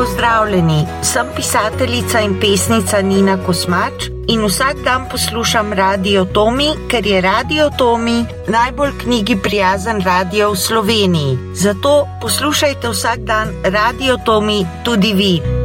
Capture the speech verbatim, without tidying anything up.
Pozdravljeni, sem pisateljica in pesnica Nina Kosmač in vsak dan poslušam Radio Tomi, ker je Radio Tomi najbolj knjigi prijazen radio v Sloveniji. Zato poslušajte vsak dan Radio Tomi tudi vi.